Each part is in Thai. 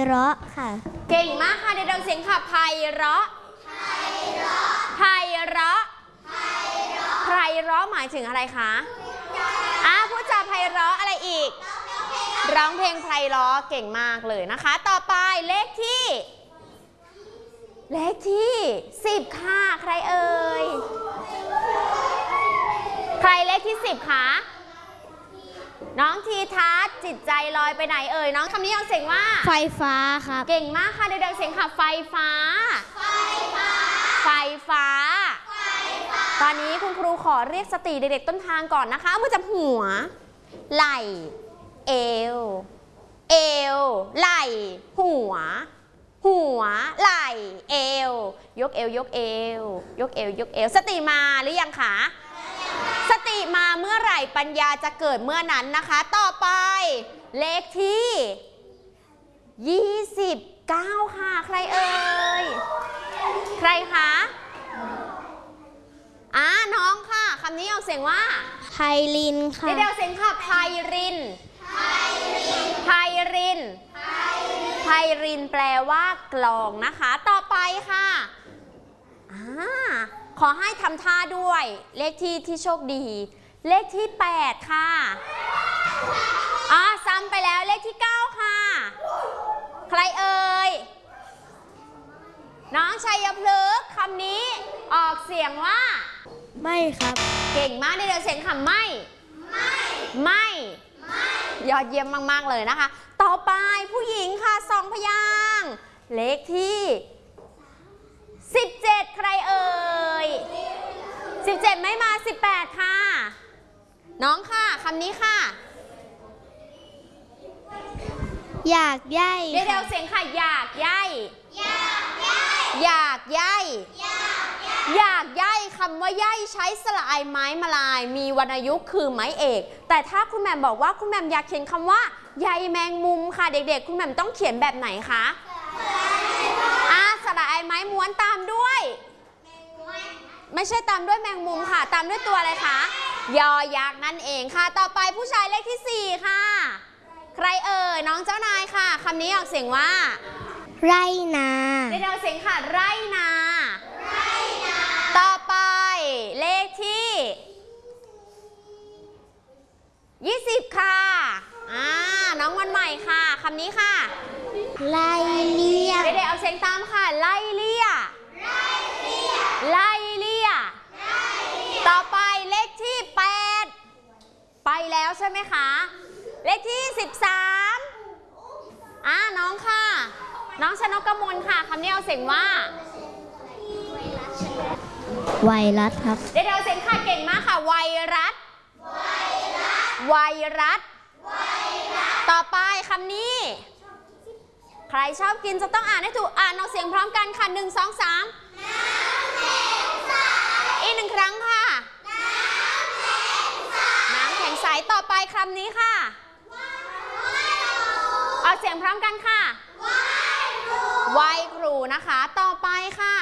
เราะค่ะเก่งมากค่ะเด็กๆเสียงค่ะไพเราะไพเราะไพเราะหมายถึงอะไรคะพูดจาไพเราะอะไรอีกร้องเพลงไพเราะเก่งมากเลยนะคะต่อไปเลขที่10ค่ะใครเอ่ยใครเลขที่10คะน้องทีทัศน์จิตใจลอยไปไหนเอ่ยน้องคำนี้เอาเสียงว่าไฟฟ้าครับเก่งมากค่ะเด็กๆเสียงค่ะไฟฟ้าตอนนี้คุณครูขอเรียกสติเด็กๆต้นทางก่อนนะคะมือจับหัวไหล่เอวไหล่หัวไหล่เอวยกเอวยกเอวยกเอวยกเอวสติมาหรือยังคะสติมาเมื่อไหร่ปัญญาจะเกิดเมื่อนั้นนะคะต่อไปเลขที่29ค่ะใครเอ่ยใครคะน้องค่ะคำนี้เอาเสียงว่าไพรินค่ะเดี๋ยวเสียงค่ะไพรินแปลว่ากลองนะคะต่อไปค่ะขอให้ทำท่าด้วยเลขที่โชคดีเลขที่8ค่ะซ้ำไปแล้วเลขที่9ค่ะใครเอ่ยน้องชัยพฤกษ์คำนี้ออกเสียงว่าไม่ครับเก่งมากเดี๋ยวเสียงค่ะไม่ยอดเยี่ยมมากๆเลยนะคะต่อไปผู้หญิงค่ะ2พยางค์เลขที่17ใครเอ่ย17ไม่มา18ค่ะน้องค่ะคำนี้ค่ะอยากใย่เดี๋ยวเสียงค่ะอยากใย่คำว่าใย่ใช้สระอายไม้มาลายมีวรรณยุกต์คือไม้เอกแต่ถ้าคุณแหม่มบอกว่าคุณแหม่มอยากเขียนคำว่าใยแมงมุมค่ะเด็กๆคุณแหม่มต้องเขียนแบบไหนคะสระอายไม้ม้วนตามด้วยไม่ใช่ตามด้วยแมงมุมค่ะตามด้วยตัวอะไรคะยอยักษ์นั่นเองค่ะต่อไปผู้ชายเลขที่4ค่ะใครเอ่ยน้องเจ้านายค่ะคำนี้ออกเสียงว่าไรนาเดี๋ยวเสียงค่ะไรนาต่อไปเลขที่20ค่ะน้องวันใหม่ค่ะคำนี้ค่ะไล่เลี่ยเดี๋ยวเอาเสียงตามค่ะไล่เลี่ยต่อไปเลขที่8ไปแล้วใช่ไหมคะเลขที่13น้องค่ะน้องชนกกมลค่ะคำนี้เอาเสียงว่าไวรัสครับเดี๋ยวเสียงค่ะเก่งมากค่ะไวรัสต่อไปคำนี้ใครชอบกินจะต้องอ่านให้ถูกเอาเสียงพร้อมกันค่ะ1 2 3อีก1ครั้งค่ะน้ำแข็งใสต่อไปคำนี้ค่ะเอาเสียงพร้อมกันค่ะไหว้ครูนะคะต่อไปค่ะ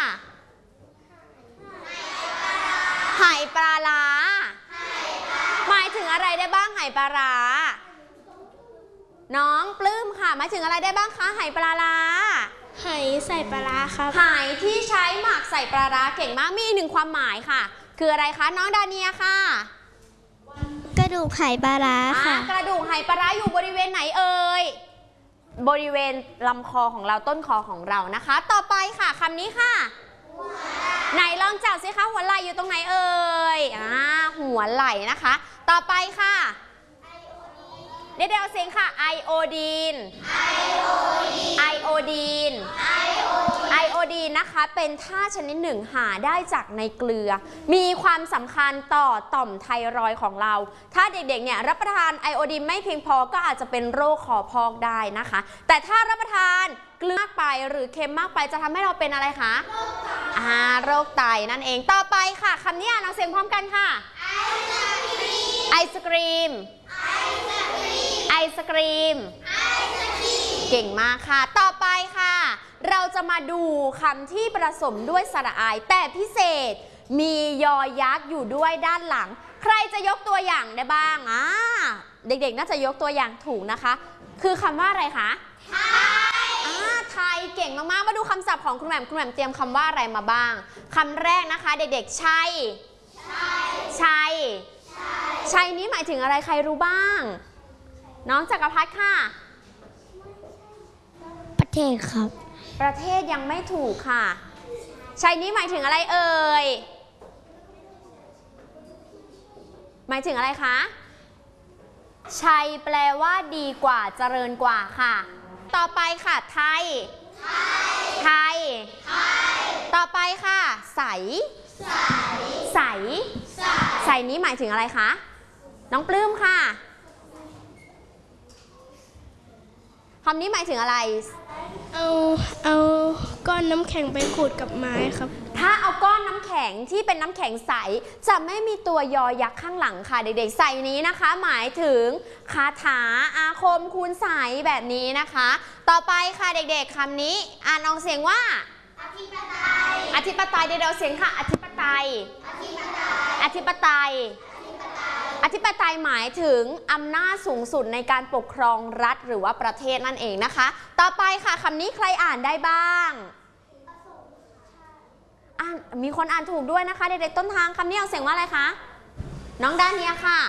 ไหปลาร้าหมายถึงอะไรได้บ้างไหปลาร้าน้องปลื้มค่ะหมายถึงอะไรได้บ้างคะไหปลาร้าไหใส่ปลาร้าครับไหที่ใช้หมักใส่ปลาร้าเก่งมากมี1ความหมายค่ะคืออะไรคะน้องดาเนียค่ะกระดูกไหปลาร้าค่ะกระดูกไหปลาร้าอยู่บริเวณไหนเอ่ยบริเวณลำคอของเราต้นคอของเรานะคะต่อไปค่ะคำนี้ค่ะไหนลองจับสิคะหัวไหล่อยู่ตรงไหนเอ่ยหัวไหล่นะคะต่อไปค่ะเดี๋ยวเสียงค่ะไอโอดีนนะคะเป็นธาตุชนิดหนึ่งหาได้จากในเกลือมีความสำคัญต่อต่อมไทรอยด์ของเราถ้าเด็กๆเนี่ยรับประทานไอโอดีนไม่เพียงพอก็อาจจะเป็นโรคคอพอกได้นะคะแต่ถ้ารับประทานเกลือมากไปหรือเค็มมากไปจะทำให้เราเป็นอะไรคะโรคไตนั่นเองต่อไปค่ะคำนี้อ่านเสียงพร้อมกันค่ะไอศกรีมเก่งมากค่ะต่อไปค่ะเราจะมาดูคำที่ผสมด้วยสระอายแต่พิเศษมียอยักษ์อยู่ด้วยด้านหลังใครจะยกตัวอย่างได้บ้างเด็กๆน่าจะยกตัวอย่างถูกนะคะคือคำว่าอะไรคะมากๆมาดูคำศัพท์ของคุณแหม่มเตรียมคำว่าอะไรมาบ้างคำแรกนะคะเด็กๆชัยชัยนี้หมายถึงอะไรใครรู้บ้างน้องจักรพัฒน์ค่ะประเทศครับประเทศยังไม่ถูกค่ะชัยนี้หมายถึงอะไรเอ่ยหมายถึงอะไรคะชัยแปลว่าดีกว่าเจริญกว่าค่ะต่อไปค่ะไทยต่อไปค่ะใสนี้หมายถึงอะไรคะน้องปลื้มค่ะคำนี้หมายถึงอะไรเอาก้อนน้ำแข็งไปขูดกับไม้ครับถ้าเอาก้อนน้ำแข็งที่เป็นน้ำแข็งใสจะไม่มีตัวยอยักษ์ข้างหลังค่ะเด็กๆใส่นี้นะคะหมายถึงคาถาอาคมคูณใสแบบนี้นะคะต่อไปค่ะเด็กๆคำนี้อ่านออกเสียงว่าอธิปไตยเดี๋ยวเสียงค่ะอธิปไตยหมายถึงอำนาจสูงสุดในการปกครองรัฐหรือว่าประเทศนั่นเองนะคะต่อไปค่ะคำนี้ใครอ่านได้บ้างมีคนอ่านถูกด้วยนะคะเด็กๆต้นทางคำนี้เอาเสียงว่าอะไรคะน้องดาเนียค่ะ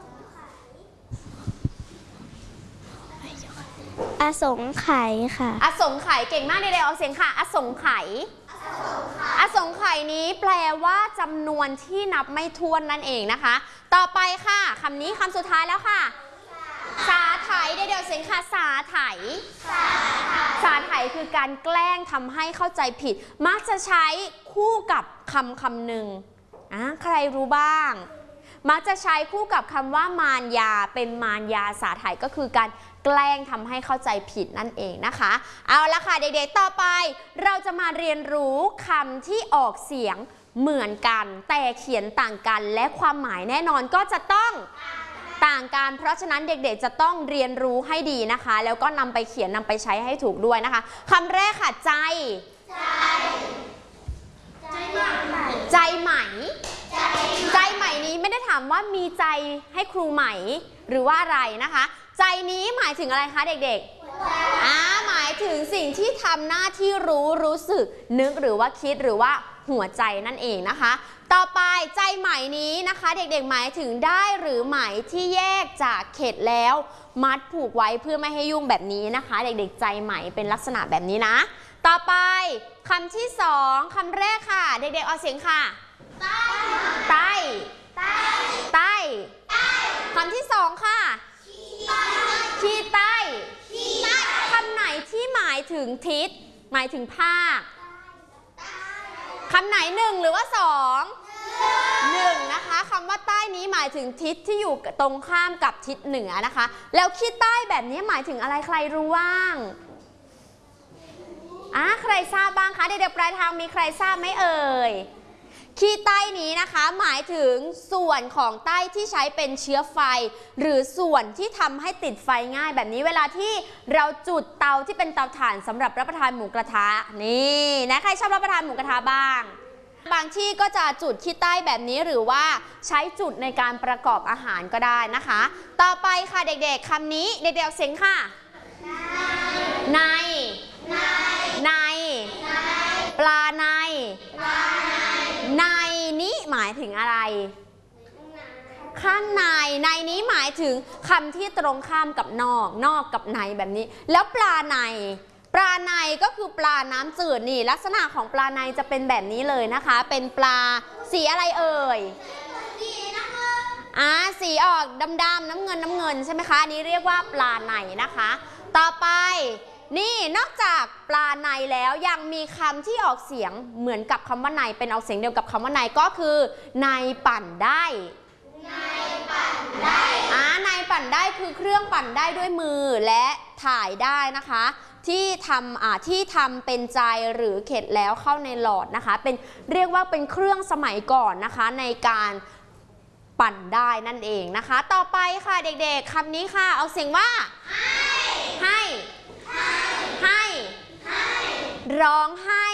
อสงไขยค่ะอสงไขยเก่งมากเด็กๆเอาเสียงค่ะอสงไขยนี้แปลว่าจำนวนที่นับไม่ถ้วนนั่นเองนะคะต่อไปค่ะคำนี้คำสุดท้ายแล้วค่ะสาไถเดี๋ยวเสียงค่ะสาไถคือการแกล้งทำให้เข้าใจผิดมักจะใช้คู่กับคำหนึ่งใครรู้บ้างมักจะใช้คู่กับคำว่ามารยาเป็นมารยาสาไถก็คือการแกล้งทำให้เข้าใจผิดนั่นเองนะคะเอาละค่ะเด็กๆต่อไปเราจะมาเรียนรู้คำที่ออกเสียงเหมือนกันแต่เขียนต่างกันและความหมายแน่นอนก็จะต้องต่างกันเพราะฉะนั้นเด็กๆจะต้องเรียนรู้ให้ดีนะคะแล้วก็นำไปเขียนนำไปใช้ให้ถูกด้วยนะคะคำแรกค่ะใจไหมนี้ไม่ได้ถามว่ามีใจให้ครูไหมหรือว่าอะไรนะคะใจนี้หมายถึงอะไรคะเด็กๆหมายถึงสิ่งที่ทำหน้าที่รู้สึกนึกหรือว่าคิดหรือว่าหัวใจนั่นเองนะคะต่อไปใจไหมนี้นะคะเด็กๆหมายถึงได้หรือไหมที่แยกจากเข็ดแล้วมัดผูกไว้เพื่อไม่ให้ยุ่งแบบนี้นะคะเด็กๆใจไหมเป็นลักษณะแบบนี้นะต่อไปคำที่สองคำแรกค่ะเด็กๆเอาเสียงค่ะใต้คำที่สองค่ะขี้ใต้คำไหนที่หมายถึงทิศหมายถึงภาคคำไหนหนึ่งหรือว่าสองหนึ่งนะคะคำว่าใต้นี้หมายถึงทิศที่อยู่ตรงข้ามกับทิศเหนือนะคะแล้วขี้ใต้แบบนี้หมายถึงอะไรใครรู้บ้างใครทราบบ้างคะเด็กๆปลายทางมีใครทราบไหมเอ่ยขี้ใต้นี้นะคะหมายถึงส่วนของใต้ที่ใช้เป็นเชื้อไฟหรือส่วนที่ทำให้ติดไฟง่ายแบบนี้เวลาที่เราจุดเตาที่เป็นเตาถ่านสำหรับรับประทานหมูกระทะนี่นะใครชอบรับประทานหมูกระทะบ้างบางที่ก็จะจุดขี้ใต้แบบนี้หรือว่าใช้จุดในการประกอบอาหารก็ได้นะคะต่อไปค่ะเด็กๆคำนี้เด็กๆเอาเสียงค่ะในปลาในนี้หมายถึงอะไรข้างในนี้หมายถึงคำที่ตรงข้ามกับนอกกับในแบบนี้แล้วปลาในก็คือปลาน้ำจืดนี่ลักษณะของปลาในจะเป็นแบบนี้เลยนะคะเป็นปลาสีอะไรเอ่ยสีออกดำๆน้ำเงินใช่ไหมคะอันนี้เรียกว่าปลาในนะคะต่อไปนี่นอกจากปลาในแล้วยังมีคำที่ออกเสียงเหมือนกับคำว่าในเป็นออกเสียงเดียวกับคำว่าในก็คือในปั่นได้ในปั่นได้คือเครื่องปั่นได้ด้วยมือและถ่ายได้นะคะที่ทำเป็นใจหรือเข็ดแล้วเข้าในหลอดนะคะเป็นเรียกว่าเป็นเครื่องสมัยก่อนนะคะในการปั่นได้นั่นเองนะคะต่อไปค่ะเด็กๆคำนี้ค่ะเอาเสียงว่าให้ร้องให้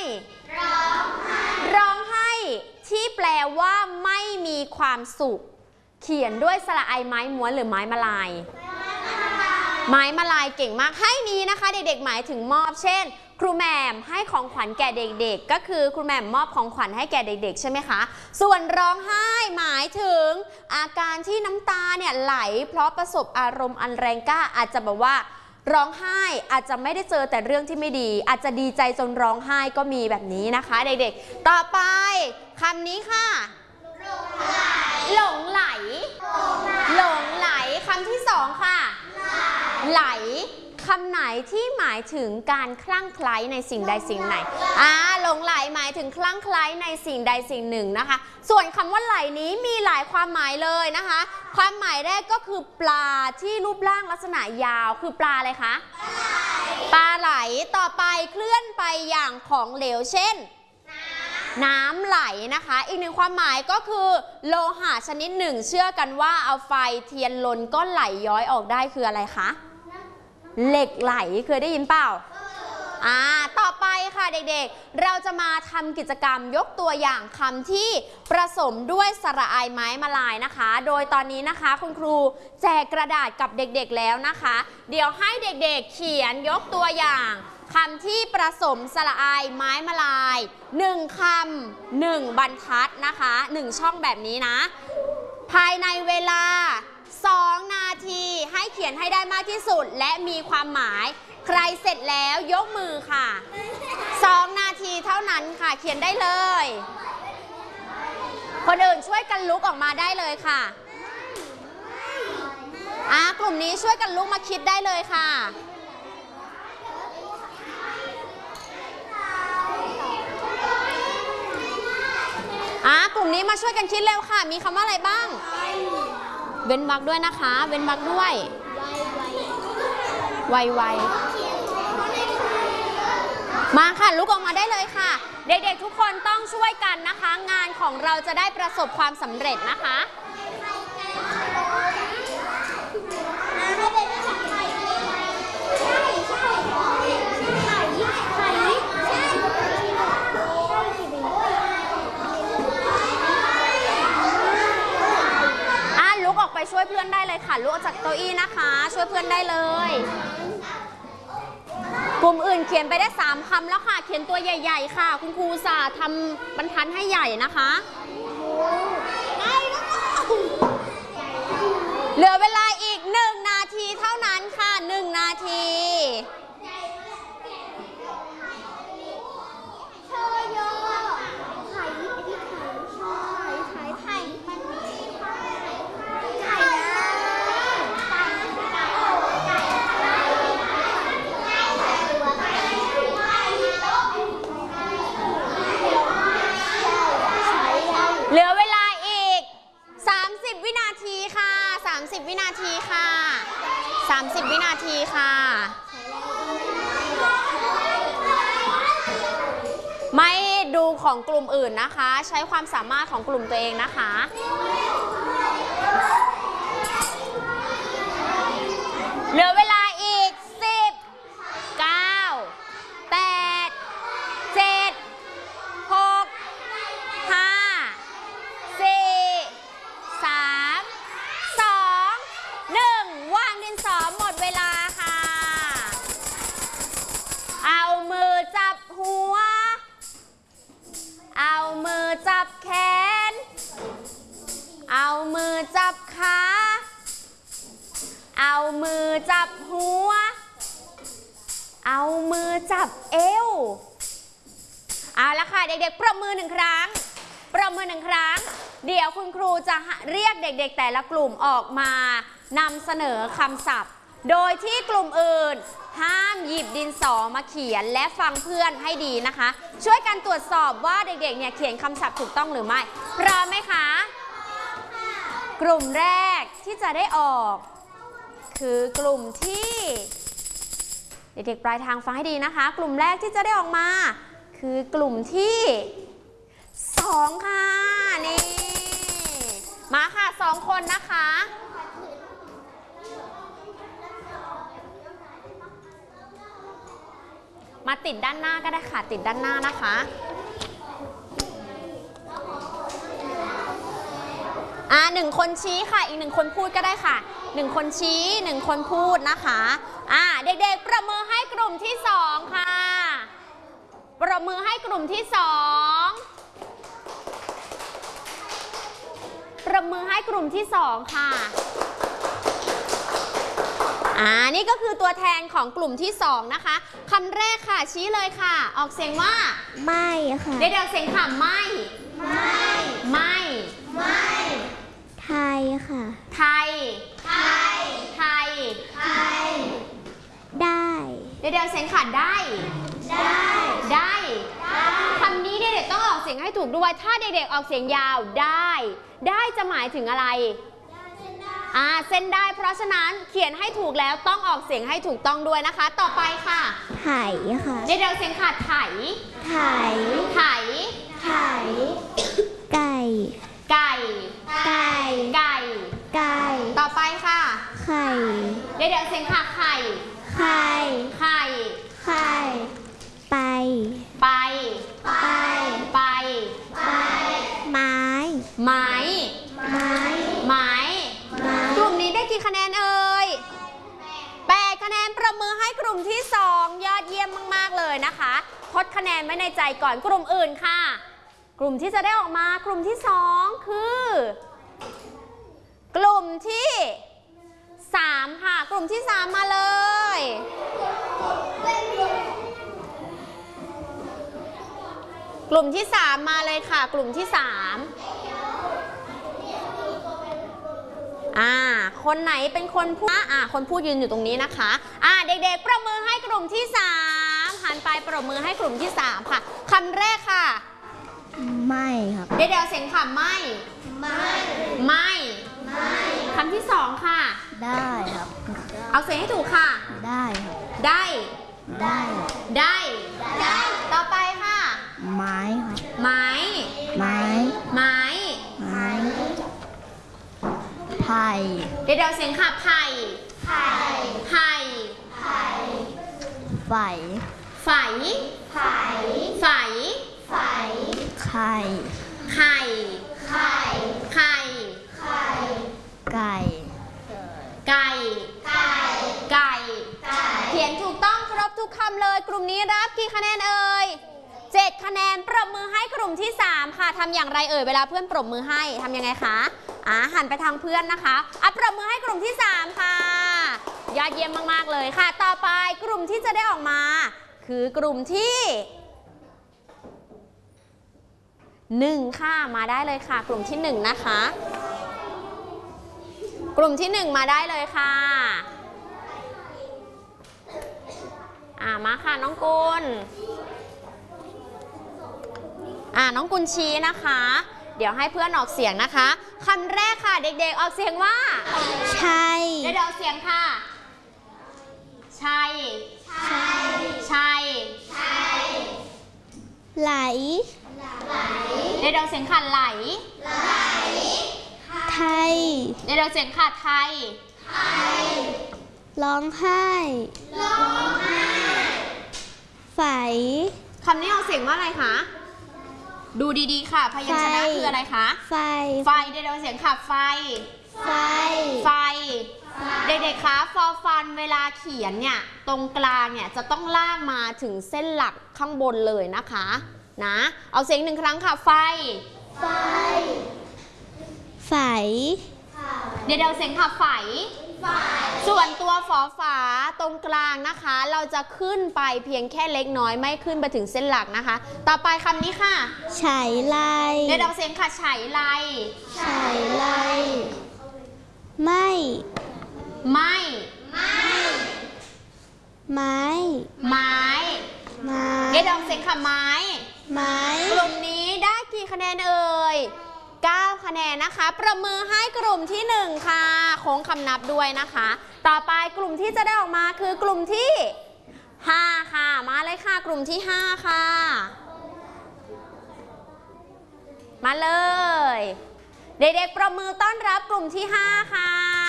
ที่แปลว่าไม่มีความสุขเขียนด้วยสระไอไม้ม้วนหรือไม้มะลายไม้มาลายเก่งมากให้นี้นะคะเด็กๆหมายถึงมอบเช่นครูแหม่มให้ของขวัญแก่เด็กๆก็คือครูแหม่มมอบของขวัญให้แก่เด็กๆใช่ไหมคะส่วนร้องไห้หมายถึงอาการที่น้ำตาเนี่ยไหลเพราะประสบอารมณ์อันแรงกล้าอาจจะแบบว่าร้องไห้อาจจะไม่ได้เจอแต่เรื่องที่ไม่ดีอาจจะดีใจจนร้องไห้ก็มีแบบนี้นะคะเด็กๆต่อไปคำนี้ค่ะหลงไหลหลงไหลคำที่สองค่ะไหลคำไหนที่หมายถึงการคลั่งไคล้ในสิ่งใดสิ่งไหนหลงไหลหมายถึงคลั่งไคล้ในสิ่งใดสิ่งหนึ่งนะคะส่วนคำว่าไหลนี้มีหลายความหมายเลยนะคะความหมายแรกก็คือปลาที่รูปร่างลักษณะยาวคือปลาอะไรคะปลาไหลต่อไปเคลื่อนไปอย่างของเหลวเช่นน้ำไหลนะคะอีกหนึ่งความหมายก็คือโลหะชนิดหนึ่งเชื่อกันว่าเอาไฟเทียนลนก็ไหลย้อยออกได้คืออะไรคะเหล็กไหลเคยได้ยินเปล่าต่อไปค่ะเด็กๆเราจะมาทำกิจกรรมยกตัวอย่างคำที่ผสมด้วยสระอายไม้มาลายนะคะโดยตอนนี้นะคะคุณครูแจกกระดาษกับเด็กๆแล้วนะคะเดี๋ยวให้เด็กๆเขียนยกตัวอย่างคำที่ผสมสระอายไม้มาลาย1คำ1บรรทัดนะคะ1ช่องแบบนี้นะภายในเวลา2 นาทีให้เขียนให้ได้มากที่สุดและมีความหมายใครเสร็จแล้วยกมือค่ะ2 นาทีเท่านั้นค่ะเขียนได้เลยคนอื่นช่วยกันลุกออกมาได้เลยค่ะกลุ่มนี้ช่วยกันลุกมาคิดได้เลยค่ะกลุ่มนี้มาช่วยกันคิดเร็วค่ะมีคำว่าอะไรบ้างเว้นวรรคด้วยนะคะเว้นวรรคด้วยไวมาค่ะลุกออกมาได้เลยค่ะเด็กๆทุกคนต้องช่วยกันนะคะงานของเราจะได้ประสบความสำเร็จนะคะไปช่วยเพื่อนได้เลยค่ะลุกออกจากเก้าอี้นะคะช่วยเพื่อนได้เลยกลุ่มอื่นเขียนไปได้3คำแล้วค่ะเขียนตัวใหญ่ๆค่ะคุณครูสาทำบรรทัดให้ใหญ่นะคะเหลือเวลาอีก1 นาทีเท่านั้นค่ะ1 นาทีเหลือเวลาอีก30 วินาทีค่ะ30 วินาทีค่ะ30 วินาทีค่ะไม่ดูของกลุ่มอื่นนะคะใช้ความสามารถของกลุ่มตัวเองนะคะเหลือเวลาอีก10 9 8 7 6 5 4 3 2 1วางดินสอหมดเวลาค่ะเอามือจับหัวเอามือจับแขนเอามือจับขาเอามือจับหัวเอามือจับเอวเอาละค่ะเด็กๆประมือ1 ครั้งประมือ1 ครั้งเดี๋ยวคุณครูจะเรียกเด็กๆแต่ละกลุ่มออกมานำเสนอคำศัพท์โดยที่กลุ่มอื่นห้ามหยิบดินสอมาเขียนและฟังเพื่อนให้ดีนะคะช่วยกันตรวจสอบว่าเด็กๆเนี่ยเขียนคำศัพท์ถูกต้องหรือไม่พร้อมไหมคะกลุ่มแรกที่จะได้ออกคือกลุ่มที่เด็กๆปลายทางฟังให้ดีนะคะกลุ่มแรกที่จะได้ออกมาคือกลุ่มที่2ค่ะนี่มาค่ะ2 คนนะคะมาติดด้านหน้าก็ได้ค่ะติดด้านหน้านะคะ1 คนชี้ค่ะอีก1 คนพูดก็ได้ค่ะ 1 คนชี้1 คนพูดนะคะเด็กๆประมือให้กลุ่มที่2ค่ะประมือให้กลุ่มที่2ประมือให้กลุ่มที่2ค่ะนี่ก็คือตัวแทนของกลุ่มที่2นะคะคำแรกค่ะชี้เลยค่ะออกเสียงว่าไม่ค่ะเดี๋ยวเสียงค่ะไม่ไทยค่ะไทยได้เดี๋ยวเสียงค่ะได้คำนี้เด็กๆต้องออกเสียงให้ถูกด้วยถ้าเด็กๆออกเสียงยาวได้จะหมายถึงอะไรเส้นได้เพราะฉะนั้นเขียนให้ถูกแล้วต้องออกเสียงให้ถูกต้องด้วยนะคะต่อไปค่ะไถค่ะเดี๋ยวเสียงค่ะไถไก่ต่อไปค่ะไข่เดี๋ยวเสียงค่ะไข่ไปไม้กลุ่มนี้ได้กี่คะแนนเอ่ย8 คะแนนประมือให้กลุ่มที่2ยอดเยี่ยมมากๆเลยนะคะทดคะแนนไว้ในใจก่อนกลุ่มอื่นค่ะกลุ่มที่จะได้ออกมากลุ่มที่2คือกลุ่มที่3ค่ะกลุ่มที่3มาเลยกลุ่มที่3มาเลยค่ะกลุ่มที่3คนไหนเป็นคนพูดคนพูดยืนอยู่ตรงนี้นะคะเด็กๆประมือให้กลุ่มที่3หันไปประมือให้กลุ่มที่3ค่ะคำแรกค่ะไม่ครับเดี๋ยวเสียงค่ะไม่คำที่2ค่ะได้ครับเอาเสียงให้ถูกค่ะได้ครับได้ต่อไปค่ะไม้ครับไม้ไผ่เดี๋ยวเสียงค่ะไผ่ไข่ไฟไข่ไก่เขียนถูกต้องครบทุกคำเลยกลุ่มนี้รับกี่คะแนนเอ่ย7 คะแนนปรบมือให้กลุ่มที่3ค่ะทำอย่างไรเอ่ยเวลาเพื่อนปรบมือให้ทำยังไงคะหันไปทางเพื่อนนะคะปรบมือให้กลุ่มที่3ค่ะยอดเยี่ยมมากๆเลยค่ะต่อไปกลุ่มที่จะได้ออกมาคือกลุ่มที่1ค่ะมาได้เลยค่ะกลุ่มที่1นะคะกลุ่มที่1มาได้เลยค่ะมาค่ะน้องกุลน้องกุลชี้นะคะเดี๋ยวให้เพื่อนออกเสียงนะคะคำแรกค่ะเด็กๆออกเสียงว่าใช่เดี๋ยวออกเสียงค่ะใช่ไหลเดี๋ยวออกเสียงค่ะไหลไทยเดี๋ยวออกเสียงค่ะไทยร้องไห้ไฝคำนี้ออกเสียงว่าอะไรคะดูดีๆค่ะพยัญชนะคืออะไรคะไฟเดี๋ยวเสียงค่ะไฟเด็กๆคะฟอฟันเวลาเขียนเนี่ยตรงกลางเนี่ยจะต้องลากมาถึงเส้นหลักข้างบนเลยนะคะเอาเสียง1 ครั้งค่ะไฟเดี๋ยวเสียงค่ะไฝส่วนตัวฝอฝาตรงกลางนะคะเราจะขึ้นไปเพียงแค่เล็กน้อยไม่ขึ้นไปถึงเส้นหลักนะคะต่อไปคำนี้ค่ะไฉไลเดี๋ยวเสียงค่ะไฉไลไม่ไม้เดี๋ยวเสียงค่ะไม้กลุ่มนี้ได้กี่คะแนนเอ่ย9 คะแนนนะคะประมือให้กลุ่มที่1ค่ะโค้งคำนับด้วยนะคะต่อไปกลุ่มที่จะได้ออกมาคือกลุ่มที่5ค่ะมาเลยค่ะกลุ่มที่5ค่ะมาเลยเด็กๆประมือต้อนรับกลุ่มที่5ค่ะ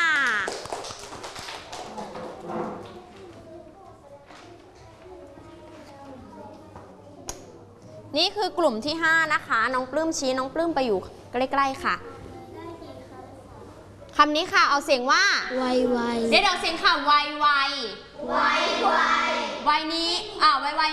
นี่คือกลุ่มที่5นะคะน้องปลื้มชี้น้องปลื้มไปอยู่ใกล้ๆค่ะคำนี้ค่ะเอาเสียงว่าไวเดี๋ยวเสียงค่ะไวนี้ไว